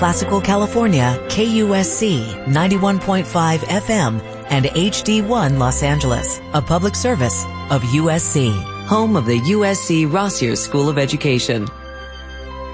Classical California, KUSC 91.5 FM, and HD1 Los Angeles, a public service of USC, home of the USC Rossier School of Education.